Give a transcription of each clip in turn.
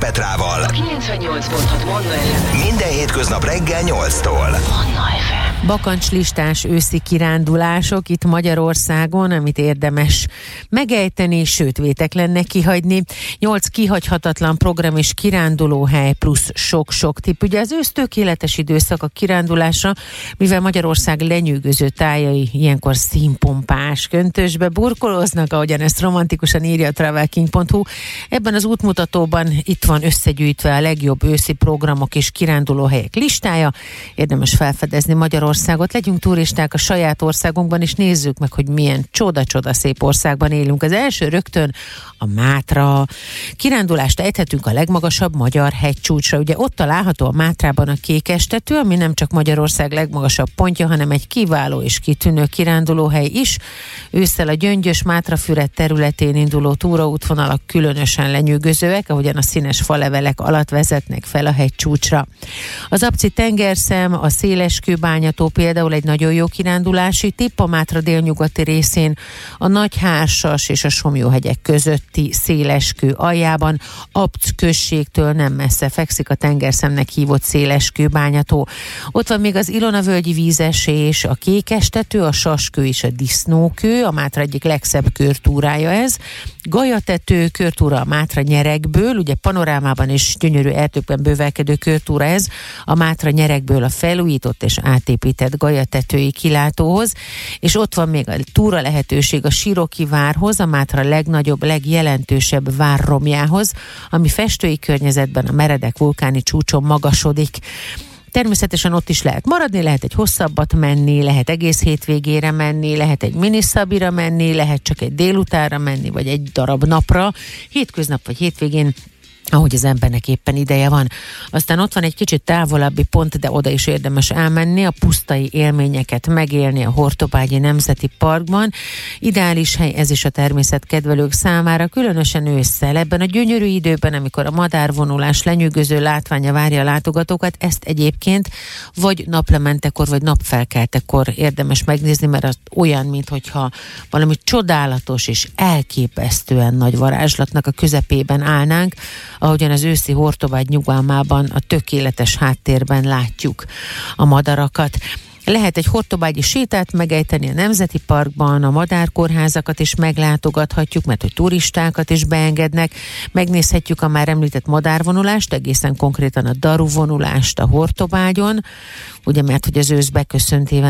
Petrával. A 98.6 Manna FM. Minden hétköznap reggel 8-tól. Manna FM. Bakancslistás őszi kirándulások itt Magyarországon, amit érdemes megejteni, sőt vétetlennek kihagyni. 8 kihagyhatatlan program és kirándulóhely plusz sok-sok tipp. Ugye az ősz tökéletes időszak a kirándulásra, mivel Magyarország lenyűgöző tájai ilyenkor színpompás köntösbe burkolóznak, ahogyan ezt romantikusan írja a travelking.hu. Ebben az útmutatóban itt van összegyűjtve a legjobb őszi programok és kirándulóhelyek listája. Érdemes felfedezni Magyarországot. Legyünk turisták a saját országunkban, és nézzük meg, hogy milyen csoda-csoda szép országban élünk. Az első rögtön a Mátra. Kirándulást ejthetünk a legmagasabb magyar hegycsúcsra. Ugye ott található a Mátrában a Kékestető, ami nem csak Magyarország legmagasabb pontja, hanem egy kiváló és kitűnő kirándulóhely is. Ősszel a Gyöngyös Mátrafüred területén induló túraútvonalak különösen lenyűgözőek, ahogyan a színes falevelek alatt vezetnek fel a hegycsúcsra. Az Apci tengerszem, a Széleskő-bányató például egy nagyon jó kirándulási tipp, a Mátra délnyugati részén a Nagyhársas és a Somlyóhegyek közötti Széleskő aljában, Apc községtől nem messze fekszik a tengerszemnek hívott Széleskő-bányató. Ott van még az Ilona-völgyi vízesés, a Kékestető, a Saskő és a Disznókő, a Mátra egyik legszebb körtúrája ez. Gajatető körtúra a Mátra nyerekből, ugye panorámában és gyönyörű erdőkben bővelkedő körtúra ez, a Mátra nyerekből a felújított és átépített Gajatetői kilátóhoz, és ott van még a túra lehetőség a Siroki várhoz, a Mátra legnagyobb, legjelentősebb várromjához, ami festői környezetben a meredek vulkáni csúcson magasodik. Természetesen ott is lehet maradni, lehet egy hosszabbat menni, lehet egész hétvégére menni, lehet egy miniszabira menni, lehet csak egy délutánra menni, vagy egy darab napra, hétköznap vagy hétvégén, ahogy az embernek éppen ideje van. Aztán ott van egy kicsit távolabbi pont, de oda is érdemes elmenni, a pusztai élményeket megélni a Hortobágyi Nemzeti Parkban. Ideális hely ez is a természetkedvelők számára, különösen ősszel. Ebben a gyönyörű időben, amikor a madárvonulás lenyűgöző látványa várja a látogatókat, ezt egyébként vagy naplementekor, vagy napfelkeltekor érdemes megnézni, mert az olyan, minthogyha valami csodálatos és elképesztően nagy varázslatnak a közepében állnánk, ahogyan az őszi Hortobágy nyugalmában a tökéletes háttérben látjuk a madarakat. Lehet egy hortobágyi sétát megejteni a Nemzeti Parkban, a madárkórházakat is meglátogathatjuk, mert hogy turistákat is beengednek. Megnézhetjük a már említett madárvonulást, egészen konkrétan a daruvonulást a Hortobágyon, ugye mert hogy az ősz beköszöntével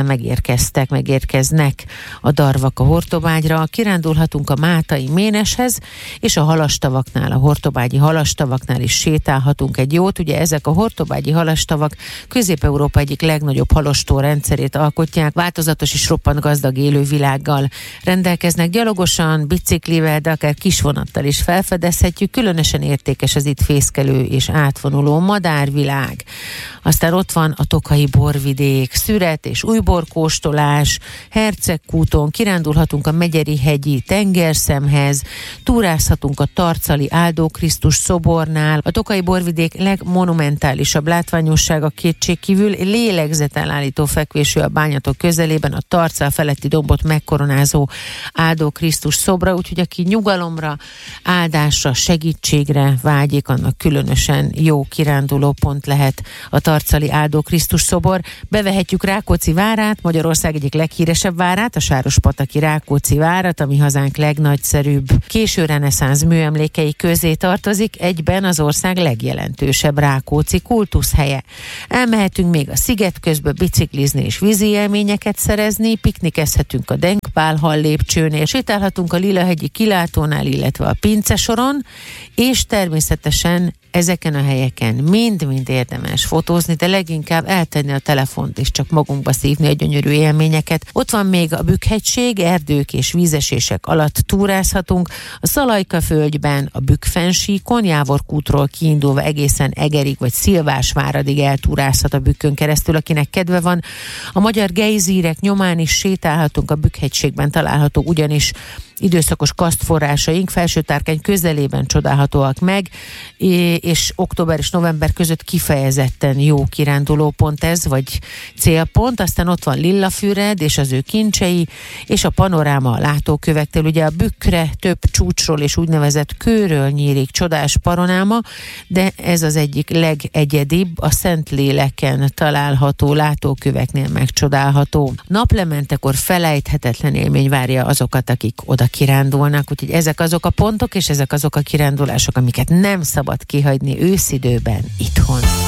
megérkeznek a darvak a Hortobágyra. Kirándulhatunk a Mátai Méneshez, és a halastavaknál, a hortobágyi halastavaknál is sétálhatunk egy jót. Ugye ezek a hortobágyi halastavak Közép-Európa egyik legnagyobb halastó rendszerét alkotják, változatos és roppant gazdag élővilággal rendelkeznek, gyalogosan, biciklivel, de akár kisvonattal is felfedezhetjük. Különösen értékes az itt fészkelő és átvonuló madárvilág. Aztán ott van a Tokaji borvidék, szüret és újborkóstolás, Hercegkúton kirándulhatunk a Megyeri-hegyi tengerszemhez, túrázhatunk a tarcali Áldó Krisztus szobornál. A Tokaji borvidék legmonumentálisabb látványossága kétségkívül lélegzeten állító fekvésű a Bányatok közelében, a Tarcal feletti dombot megkoronázó Áldó Krisztus szobra, úgyhogy aki nyugalomra, áldásra, segítségre vágyik, annak különösen jó kiránduló pont lehet a Tarcali Áldó Krisztus szobor. Bevehetjük Rákóczi várát, Magyarország egyik leghíresebb várát, a Sárospataki Rákóczi várat, ami hazánk legnagyszerűbb késő reneszánsz műemlékei közé tartozik, egyben az ország legjelentősebb rákóczi kultuszhelye. Elmehetünk még a sziget közbe biciklizni és vízi élményeket szerezni, piknikezhetünk a Denkpálhal lépcsőnél, sétálhatunk a Lilahegyi kilátónál, illetve a Pincesoron, és természetesen ezeken a helyeken mind-mind érdemes fotózni, de leginkább eltenni a telefont és csak magunkba szívni a gyönyörű élményeket. Ott van még a Bükkhegység, erdők és vízesések alatt túrázhatunk, a Szalajka-völgyben, a Bükkfensíkon, Jávorkútról kiindulva egészen Egerig vagy Szilvásváradig eltúrázhat a Bükkön keresztül, akinek kedve van. A magyar gejzírek nyomán is sétálhatunk, a Bükkhegységben található ugyanis időszakos kasztforrásaink Felsőtárkány közelében csodálhatóak meg, és október és november között kifejezetten jó kirándulópont ez, vagy célpont. Aztán ott van Lillafüred és az ő kincsei, és a panoráma a látókövektől. Ugye a Bükkre több csúcsról és úgynevezett kőről nyílik csodás panoráma, de ez az egyik legegyedibb, a Szentléleken található látóköveknél megcsodálható. Naplementekor felejthetetlen élmény várja azokat, akik oda kirándulnak, úgyhogy ezek azok a pontok, és ezek azok a kirándulások, amiket nem szabad kihagyni őszidőben itthon.